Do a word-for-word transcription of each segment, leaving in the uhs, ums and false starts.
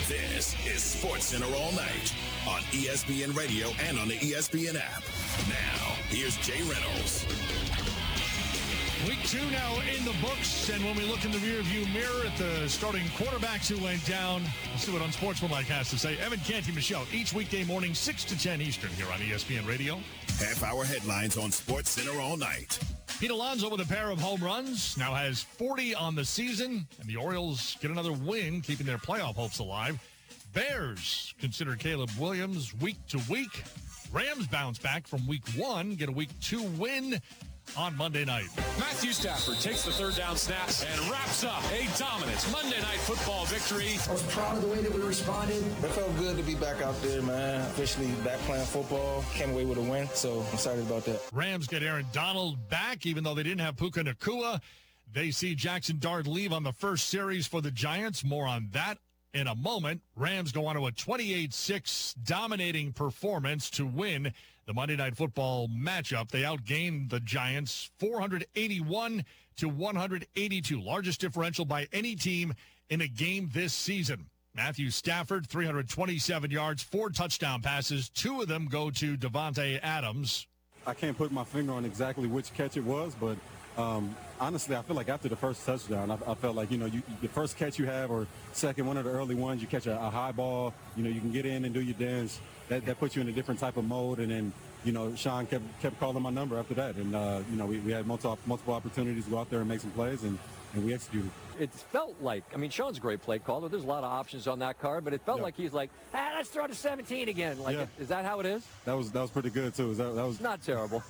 This is SportsCenter All Night on E S P N Radio and on the E S P N app. Now, here's Jay Reynolds. Week two now in the books, and when we look in the rearview mirror at the starting quarterbacks who went down, let's see what Unsportsmanlike has to say. Evan Canty Michelle, each weekday morning, six to ten Eastern here on E S P N Radio. Half-hour headlines on SportsCenter All Night. Pete Alonso with a pair of home runs, now has forty on the season, and the Orioles get another win, keeping their playoff hopes alive. Bears consider Caleb Williams week to week. Rams bounce back from week one, get a week two win on Monday night. Matthew Stafford takes the third down snaps and wraps up a dominant Monday Night Football victory. I was proud of the way that we responded. It felt good to be back out there, man. Officially back playing football. Came away with a win, so I'm excited about that. Rams get Aaron Donald back, even though they didn't have Puka Nacua. They see Jackson Dart leave on the first series for the Giants. More on that in a moment. Rams go on to a twenty-eight six dominating performance to win the Monday Night Football matchup. They outgained the Giants four eighty-one to one eighty-two, largest differential by any team in a game this season. Matthew Stafford, three hundred twenty-seven yards, four touchdown passes. Two of them go to Davante Adams. I can't put my finger on exactly which catch it was, but um, honestly, I feel like after the first touchdown, I, I felt like, you know, you, the first catch you have or second, one of the early ones, you catch a, a high ball, you know, you can get in and do your dance. That, that puts you in a different type of mode. And then, you know, Sean kept kept calling my number after that. And, uh, you know, we, we had multiple, multiple opportunities to go out there and make some plays, and, and we executed. It felt like, I mean, Sean's a great play caller. There's a lot of options on that card, but it felt yeah. like he's like, ah, let's throw to seventeen again. Like, yeah. Is that how it is? That was that was pretty good, too. That, that was not terrible.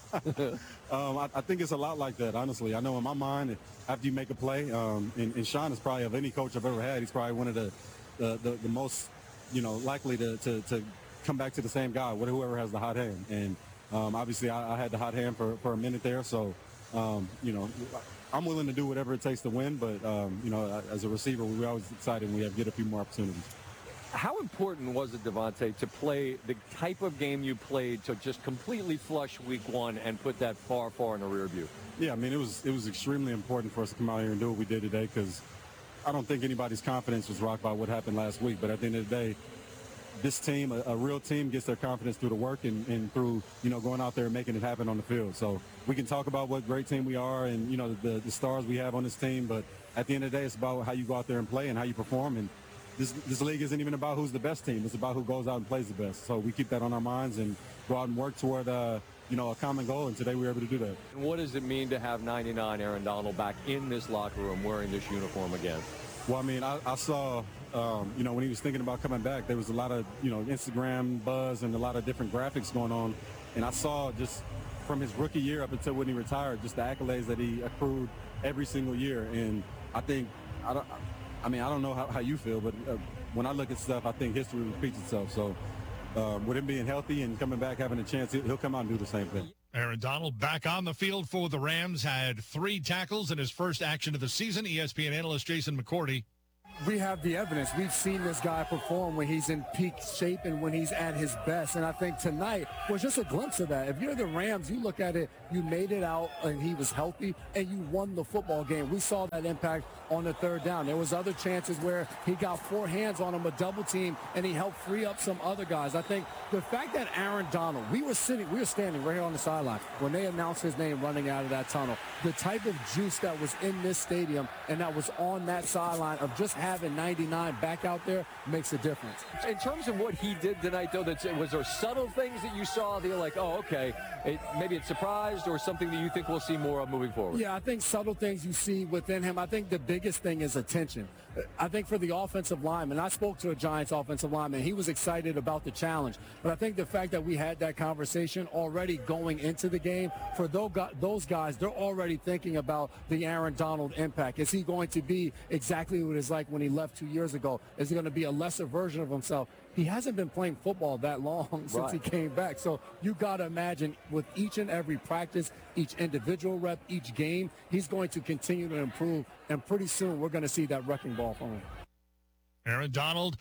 um, I, I think it's a lot like that, honestly. I know in my mind, after you make a play, um, and, and Sean is probably, of any coach I've ever had, he's probably one of the the, the, the most, you know, likely to, to, to come back to the same guy, whoever has the hot hand. And um, obviously I, I had the hot hand for, for a minute there, so, um, you know, I'm willing to do whatever it takes to win, but, um, you know, as a receiver, we're always excited when we have get a few more opportunities. How important was it, Davante, to play the type of game you played to just completely flush week one and put that far, far in the rear view? Yeah, I mean, it was it was extremely important for us to come out here and do what we did today, because I don't think anybody's confidence was rocked by what happened last week. But at the end of the day, this team, a, a real team, gets their confidence through the work and, and through, you know, going out there and making it happen on the field. So we can talk about what great team we are and, you know, the, the stars we have on this team. But at the end of the day, it's about how you go out there and play and how you perform. And this, this league isn't even about who's the best team. It's about who goes out and plays the best. So we keep that on our minds and go out and work toward, uh, you know, a common goal. And today we were able to do that. And what does it mean to have ninety-nine Aaron Donald back in this locker room wearing this uniform again? Well, I mean, I, I saw, um, you know, when he was thinking about coming back, there was a lot of, you know, Instagram buzz and a lot of different graphics going on. And I saw just from his rookie year up until when he retired, just the accolades that he accrued every single year. And I think, I don't, I mean, I don't know how, how you feel, but uh, when I look at stuff, I think history repeats itself. So um, with him being healthy and coming back, having a chance, he'll come out and do the same thing. Aaron Donald back on the field for the Rams, had three tackles in his first action of the season. E S P N analyst Jason McCourty. We have the evidence. We've seen this guy perform when he's in peak shape and when he's at his best. And I think tonight was just a glimpse of that. If you're the Rams, you look at it, you made it out and he was healthy and you won the football game. We saw that impact on the third down. There was other chances where he got four hands on him, a double team, and he helped free up some other guys. I think the fact that Aaron Donald, we were sitting, we were standing right here on the sideline when they announced his name running out of that tunnel, the type of juice that was in this stadium and that was on that sideline of just having ninety-nine back out there makes a difference. In terms of what he did tonight, though, that's, was there subtle things that you saw that you're like, oh, okay, it, maybe it's surprised or something that you think we'll see more of moving forward? Yeah, I think subtle things you see within him. I think the biggest thing is attention. I think for the offensive lineman, I spoke to a Giants offensive lineman. He was excited about the challenge. But I think the fact that we had that conversation already going into the game, for those guys, they're already thinking about the Aaron Donald impact. Is he going to be exactly what it's like when he left two years ago? Is he going to be a lesser version of himself? He hasn't been playing football that long since right. he came back. So you got to imagine with each and every practice, each individual rep, each game, he's going to continue to improve. And pretty soon we're going to see that wrecking ball from him. Aaron Donald,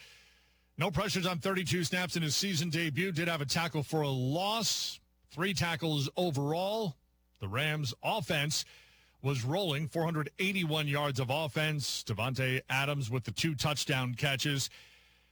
no pressures on thirty-two snaps in his season debut. Did have a tackle for a loss. Three tackles overall. The Rams offense was rolling, four hundred eighty-one yards of offense. Davante Adams with the two touchdown catches.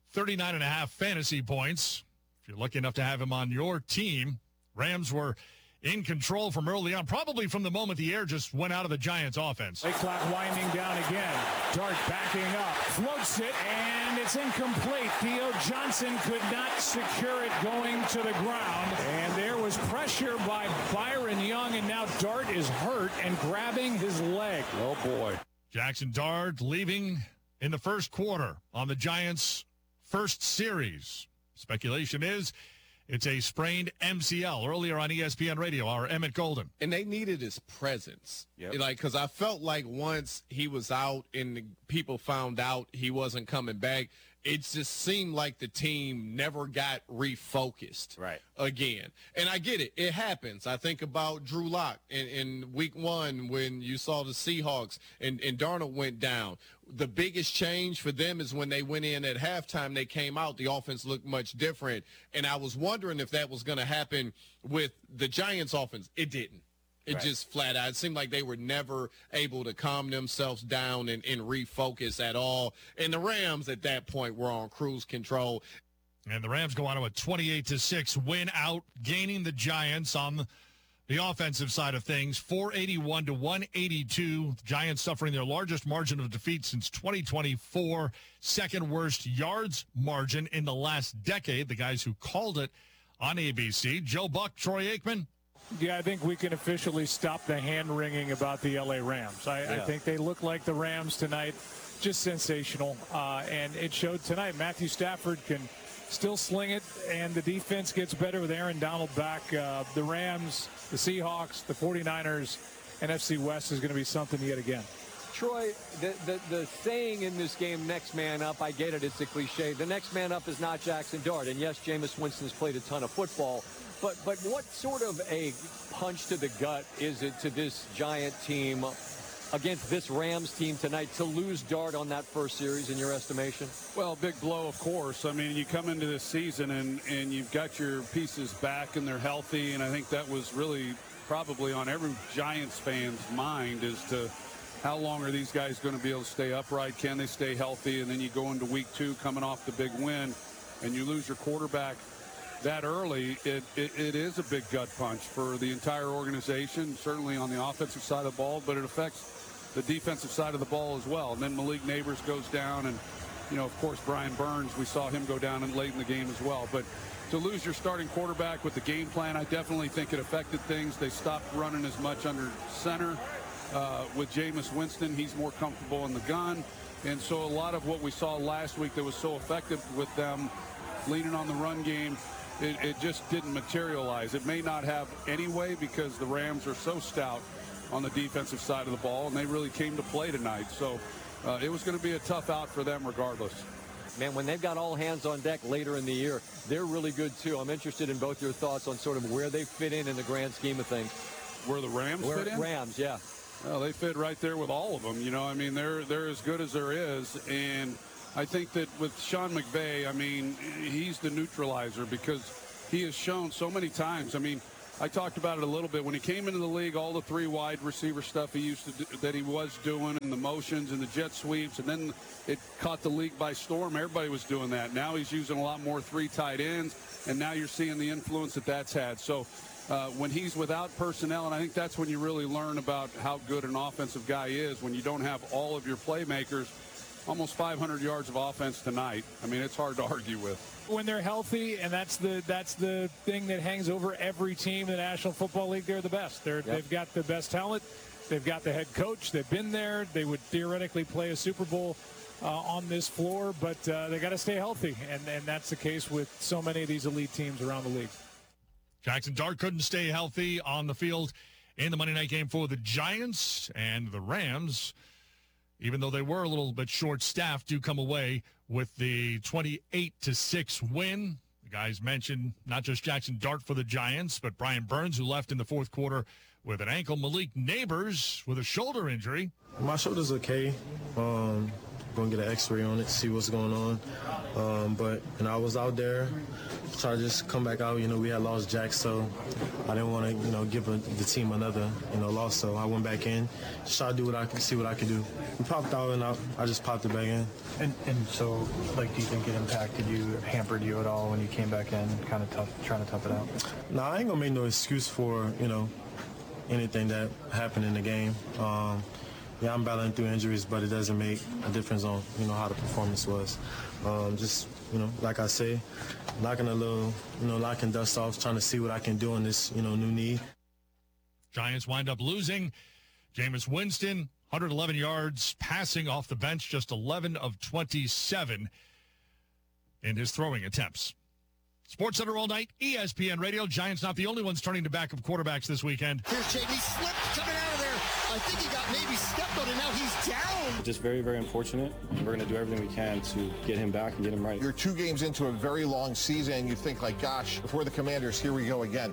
thirty-nine and a half fantasy points. If you're lucky enough to have him on your team, Rams were in control from early on, probably from the moment the air just went out of the Giants offense. Play clock winding down again. Dart backing up, floats it, and it's incomplete. Theo Johnson could not secure it going to the ground, and there was pressure by Byron Young, and now Dart is hurt and grabbing his leg. Oh, boy. Jackson Dart leaving in the first quarter on the Giants' first series. Speculation is it's a sprained M C L. Earlier on E S P N Radio, our Emmett Golden. And they needed his presence. Yep. Like, because I felt like once he was out and the people found out he wasn't coming back, it just seemed like the team never got refocused right. again. And I get it. It happens. I think about Drew Lock in, in week one when you saw the Seahawks and, and Darnold went down. The biggest change for them is when they went in at halftime, they came out, the offense looked much different. And I was wondering if that was going to happen with the Giants offense. It didn't. It right. just flat out. It seemed like they were never able to calm themselves down and, and refocus at all. And the Rams at that point were on cruise control. And the Rams go on to a twenty-eight to six win out, gaining the Giants on the, the offensive side of things, four eighty-one to one eighty-two. The Giants suffering their largest margin of defeat since twenty twenty-four, second worst yards margin in the last decade. The guys who called it on A B C, Joe Buck, Troy Aikman. Yeah, I think we can officially stop the hand-wringing about the L A Rams. I, yeah. I think they look like the Rams tonight, just sensational. Uh, and it showed tonight. Matthew Stafford can still sling it, and the defense gets better with Aaron Donald back. Uh, the Rams, the Seahawks, the forty-niners, N F C West is going to be something yet again. Troy, the, the, the saying in this game, next man up, I get it, it's a cliche. The next man up is not Jackson Dart. And, yes, Jameis Winston's played a ton of football. But but what sort of a punch to the gut is it to this Giant team against this Rams team tonight to lose Dart on that first series in your estimation? Well, big blow, of course. I mean, you come into this season and, and you've got your pieces back and they're healthy, and I think that was really probably on every Giants fan's mind as to how long are these guys going to be able to stay upright? Can they stay healthy? And then you go into week two coming off the big win and you lose your quarterback that early. It, it, it is a big gut punch for the entire organization, certainly on the offensive side of the ball, but it affects the defensive side of the ball as well. And then Malik Neighbors goes down, and, you know, of course, Brian Burns, we saw him go down and late in the game as well. But to lose your starting quarterback with the game plan, I definitely think it affected things. They stopped running as much under center. Uh, with Jameis Winston, he's more comfortable in the gun. And so a lot of what we saw last week that was so effective with them leaning on the run game, It, it just didn't materialize. It may not have anyway because the Rams are so stout on the defensive side of the ball, and they really came to play tonight. So uh, it was going to be a tough out for them regardless. Man, when they've got all hands on deck later in the year, they're really good too. I'm interested in both your thoughts on sort of where they fit in in the grand scheme of things. Where the Rams where, fit in? Rams, yeah. Well, they fit right there with all of them. You know, I mean, they're they're as good as there is, and I think that with Sean McVay, I mean, he's the neutralizer because he has shown so many times. I mean, I talked about it a little bit. When he came into the league, all the three wide receiver stuff he used to do, that he was doing, and the motions and the jet sweeps, and then it caught the league by storm. Everybody was doing that. Now he's using a lot more three tight ends, and now you're seeing the influence that that's had. So uh, when he's without personnel, and I think that's when you really learn about how good an offensive guy is, when you don't have all of your playmakers. Almost five hundred yards of offense tonight. I mean, it's hard to argue with. When they're healthy, and that's the that's the thing that hangs over every team in the National Football League, they're the best. They're, yep. They've got the best talent. They've got the head coach. They've been there. They would theoretically play a Super Bowl uh, on this floor, but uh, they got to stay healthy, and, and that's the case with so many of these elite teams around the league. Jackson Dart couldn't stay healthy on the field in the Monday night game for the Giants, and the Rams, even though they were a little bit short-staffed, do come away with the twenty-eight to six win. The guys mentioned not just Jackson Dart for the Giants, but Brian Burns, who left in the fourth quarter with an ankle. Malik Neighbors with a shoulder injury. My shoulder's okay. Um, going to get an x-ray on it, see what's going on. Um, but, you know, I was out there, try to just come back out. You know, we had lost Jack, so I didn't want to, you know, give a, the team another, you know, loss. So I went back in, just try to do what I can, see what I can do. We popped out, and I, I just popped it back in. And and so, like, do you think it impacted you, hampered you at all when you came back in, kind of tough, trying to tough it out? No, I ain't going to make no excuse for, you know, anything that happened in the game. Um, yeah, I'm battling through injuries, but it doesn't make a difference on, you know, how the performance was. Um, just, you know, like I say, knocking a little, you know, knocking dust off, trying to see what I can do on this, you know, new knee. Giants wind up losing. Jameis Winston, one hundred eleven yards, passing off the bench, just eleven of twenty-seven in his throwing attempts. Sports Center all night, E S P N Radio. Giants not the only ones turning to backup quarterbacks this weekend. Here's J D slipped coming out of there. I think he got maybe stepped on, and now he's down. Just very, very unfortunate. We're going to do everything we can to get him back and get him right. You're two games into a very long season, and you think, like, gosh, if we're the Commanders, here we go again.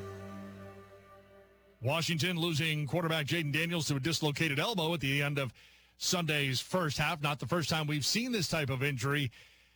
Washington losing quarterback Jaden Daniels to a dislocated elbow at the end of Sunday's first half. Not the first time we've seen this type of injury.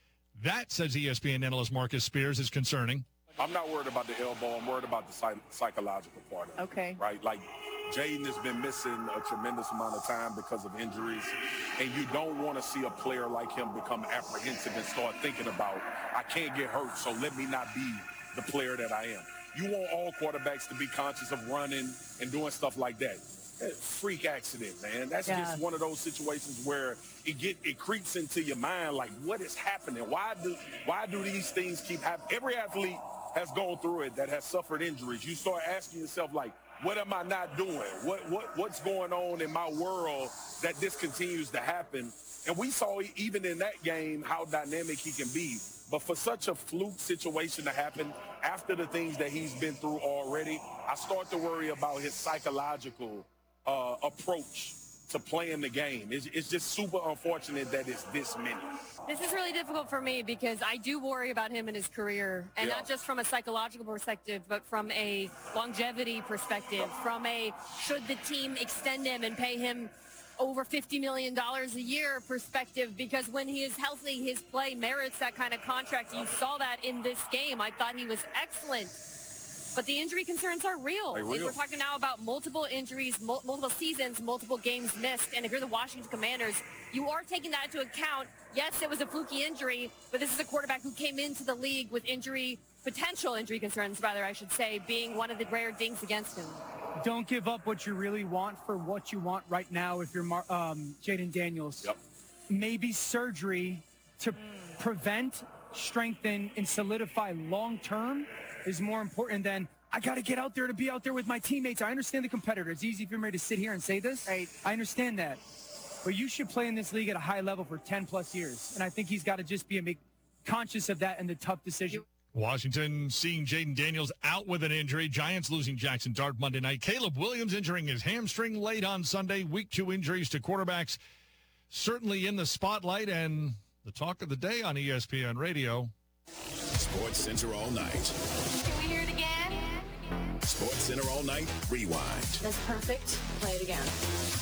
That, says E S P N analyst Marcus Spears, is concerning. I'm not worried about the elbow. I'm worried about the psych- psychological part of it. Okay. Right? Like, Jaden has been missing a tremendous amount of time because of injuries, and you don't want to see a player like him become apprehensive and start thinking about, I can't get hurt, so let me not be the player that I am. You want all quarterbacks to be conscious of running and doing stuff like that. Freak accident, man. That's yeah. just one of those situations where it get it creeps into your mind, like, what is happening? Why do why do these things keep happening? Every athlete has gone through it that has suffered injuries. You start asking yourself, like, what am I not doing? What what what's going on in my world that this continues to happen? And we saw even in that game how dynamic he can be. But for such a fluke situation to happen after the things that he's been through already, I start to worry about his psychological uh, approach to playing the game. It's, it's just super unfortunate that it's this many. This is really difficult for me because I do worry about him in his career, and yeah. not just from a psychological perspective, but from a longevity perspective, from a should the team extend him and pay him over fifty million dollars a year perspective, because when he is healthy, his play merits that kind of contract. You saw that in this game. I thought he was excellent. But the injury concerns are real. real. We're talking now about multiple injuries, mul- multiple seasons, multiple games missed. And if you're the Washington Commanders, you are taking that into account. Yes, it was a fluky injury, but this is a quarterback who came into the league with injury, potential injury concerns, rather, I should say, being one of the rare dings against him. Don't give up what you really want for what you want right now if you're Mar- um, Jaden Daniels. Yep. Maybe surgery to mm. prevent, strengthen, and solidify long-term is more important than I got to get out there to be out there with my teammates. I understand the competitor. It's easy for me to sit here and say this. Right. I understand that. But you should play in this league at a high level for ten plus years. And I think he's got to just be a make, conscious of that and the tough decision. Washington seeing Jaden Daniels out with an injury. Giants losing Jackson Dart Monday night. Caleb Williams injuring his hamstring late on Sunday. Week two injuries to quarterbacks certainly in the spotlight, and the talk of the day on E S P N Radio. Sports Center all night. Can we hear it again? Sports Center all night. Rewind. That's perfect. Play it again.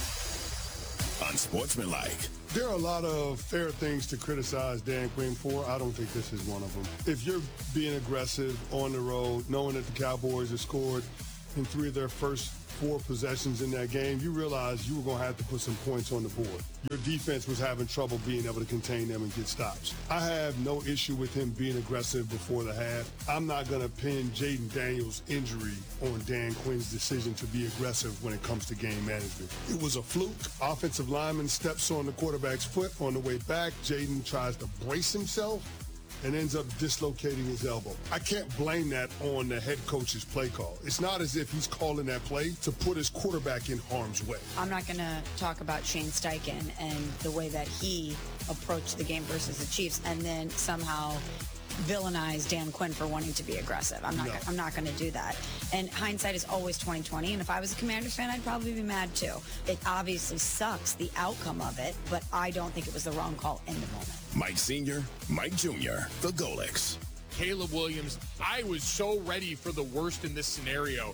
Unsportsmanlike. There are a lot of fair things to criticize Dan Quinn for. I don't think this is one of them. If you're being aggressive on the road, knowing that the Cowboys have scored in three of their first four possessions in that game, you realize you were going to have to put some points on the board. Your defense was having trouble being able to contain them and get stops. I have no issue with him being aggressive before the half. I'm not going to pin Jaden Daniels' injury on Dan Quinn's decision to be aggressive when it comes to game management. It was a fluke. Offensive lineman steps on the quarterback's foot on the way back. Jaden tries to brace himself and ends up dislocating his elbow. I can't blame that on the head coach's play call. It's not as if he's calling that play to put his quarterback in harm's way. I'm not going to talk about Shane Steichen and the way that he approached the game versus the Chiefs and then somehow villainize Dan Quinn for wanting to be aggressive. I'm not No. I'm not going to do that. And hindsight is always twenty twenty, and if I was a Commanders fan, I'd probably be mad too. It obviously sucks, the outcome of it, but I don't think it was the wrong call in the moment. Mike Senior, Mike Junior, the Golix. Caleb Williams, I was so ready for the worst in this scenario.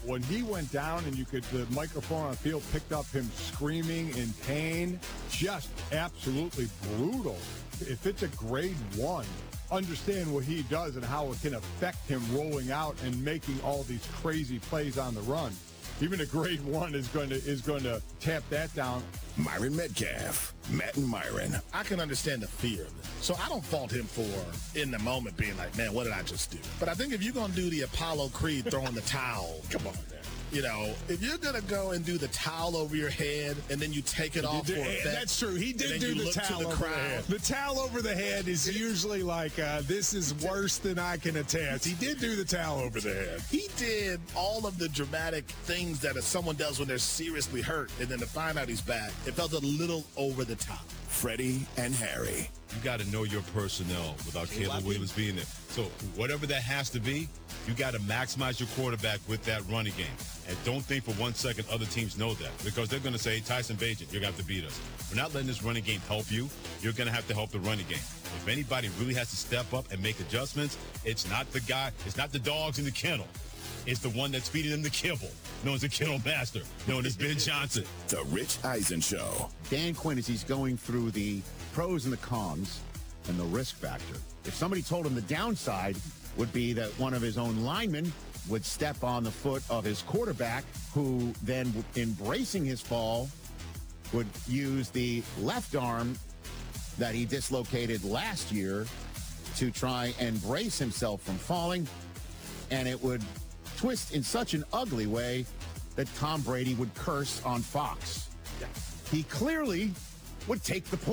when he went down and you could, the microphone on the field picked up him screaming in pain, just absolutely brutal. If it's a grade one, understand what he does and how it can affect him rolling out and making all these crazy plays on the run. Even a grade one is going to is going to tap that down. Myron Metcalf, Matt and Myron. I can understand the fear of it. So I don't fault him for, in the moment, being like, man, what did I just do? But I think if you're going to do the Apollo Creed throwing the towel, come on, man. You know, if you're going to go and do the towel over your head and then you take it off did, for effect. That's true. He did do the towel the over crowd. the head. The towel over the head is usually like, uh, this is worse than I can attest. He did do the towel over the head. He did all of the dramatic things that someone does when they're seriously hurt, and then to find out he's back, it felt a little over the top. Freddie and Harry. You got to know your personnel without Caleb Williams being there. So whatever that has to be, you got to maximize your quarterback with that running game. And don't think for one second other teams know that, because they're going to say, Tyson Bagent, you're going to have to beat us. We're not letting this running game help you. You're going to have to help the running game. If anybody really has to step up and make adjustments, it's not the guy, it's not the dogs in the kennel. It's the one that's feeding them the kibble, known as the kennel master, known as Ben Johnson. The Rich Eisen Show. Dan Quinn, as he's going through the pros and the cons and the risk factor, if somebody told him the downside would be that one of his own linemen would step on the foot of his quarterback, who then, embracing his fall, would use the left arm that he dislocated last year to try and brace himself from falling, and it would twist in such an ugly way that Tom Brady would curse on Fox. He clearly would take the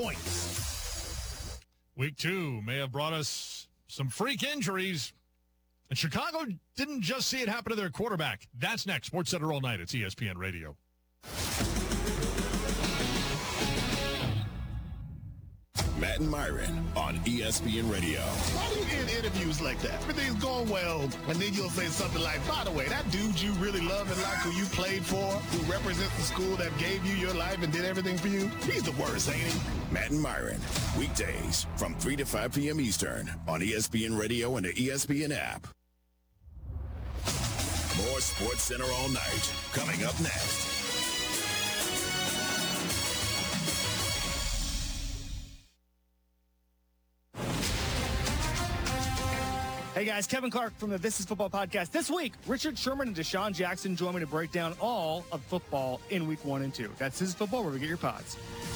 points. Week two may have brought us some freak injuries. And Chicago didn't just see it happen to their quarterback. That's next. Sports Center all night. It's E S P N Radio. Matt and Myron on E S P N Radio. Why do you get interviews like that? Everything's going well, and then you'll say something like, by the way, that dude you really love and like, who you played for, who represents the school that gave you your life and did everything for you, he's the worst, ain't he? Matt and Myron, weekdays from three to five p.m. Eastern on E S P N Radio and the E S P N app. More Sports Center all night. Coming up next. Hey guys, Kevin Clark from the This Is Football podcast. This week, Richard Sherman and Deshaun Jackson join me to break down all of football in week one and two. That's This Is Football, where we get your pods.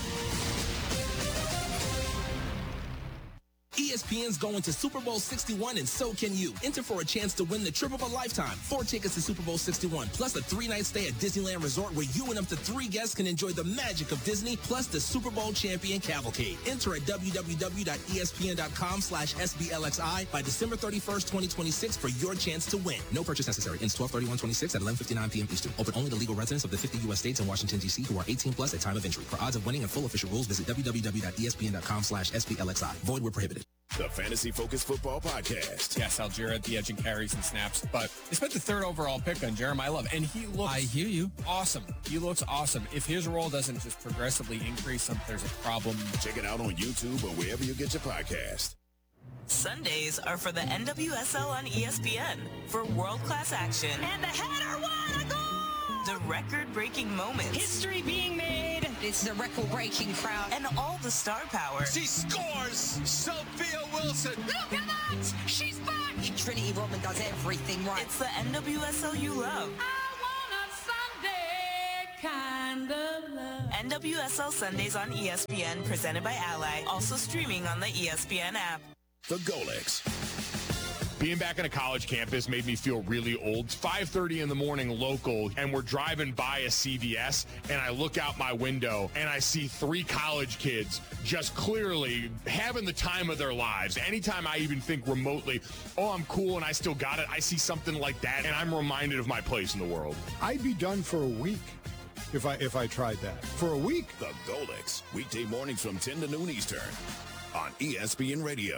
E S P N's going to Super Bowl sixty-one, and so can you. Enter for a chance to win the trip of a lifetime. Four tickets to Super Bowl sixty-one, plus a three-night stay at Disneyland Resort, where you and up to three guests can enjoy the magic of Disney, plus the Super Bowl champion cavalcade. Enter at w w w dot e s p n dot com slash s b l x i by December thirty-first, twenty twenty-six for your chance to win. No purchase necessary. Ends twelve thirty-one twenty-six at eleven fifty-nine p.m. Eastern. Open only to legal residents of the fifty U S states and Washington, D C who are eighteen plus at time of entry. For odds of winning and full official rules, visit w w w dot e s p n dot com slash s b l x i. Void where prohibited. The Fantasy Focus Football Podcast. Yes, Algier at the edge and carries and snaps, but they spent the third overall pick on Jeremiah Love, and he looks I hear you. awesome. He looks awesome. If his role doesn't just progressively increase, there's a problem. Check it out on YouTube or wherever you get your podcast. Sundays are for the N W S L on E S P N for world-class action. And the header won a goal! The record-breaking moments. History being made. It's the record-breaking crowd. And all the star power. She scores! Sophia Wilson! Look at that! She's back! Trinity Rodman does everything right. It's the N W S L you love. I want a Sunday kind of love. N W S L Sundays on E S P N, presented by Ally. Also streaming on the E S P N app. The Golex. Being back on a college campus made me feel really old. It's five thirty in the morning local, and we're driving by a C V S, and I look out my window, and I see three college kids just clearly having the time of their lives. Anytime I even think remotely, oh, I'm cool and I still got it, I see something like that, and I'm reminded of my place in the world. I'd be done for a week if I if I tried that. For a week. The Golex, weekday mornings from ten to noon Eastern on E S P N Radio.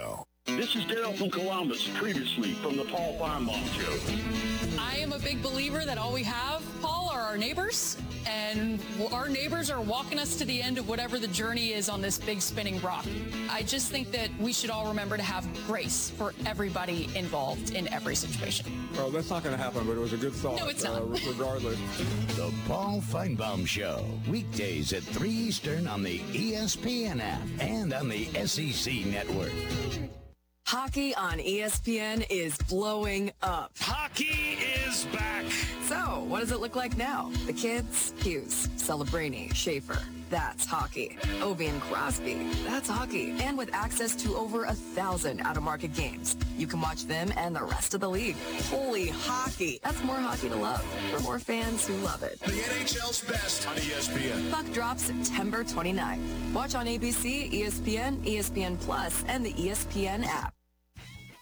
This is Daryl from Columbus, previously from the Paul Feinbaum Show. I am a big believer that all we have, Paul, are our neighbors, and our neighbors are walking us to the end of whatever the journey is on this big spinning rock. I just think that we should all remember to have grace for everybody involved in every situation. Well, that's not going to happen, but it was a good thought. No, it's not. Uh, regardless. The Paul Feinbaum Show, weekdays at three Eastern on the E S P N app and on the S E C Network. Hockey on E S P N is blowing up. Hockey is back. So, what does it look like now? The kids? Hughes, Celebrini, Schaefer. That's hockey. Ovi and Crosby. That's hockey. And with access to over a thousand out-of-market games, you can watch them and the rest of the league. Holy hockey. That's more hockey to love for more fans who love it. The N H L's best on E S P N. Puck drops September twenty-ninth. Watch on A B C, E S P N, E S P N Plus, and the E S P N app.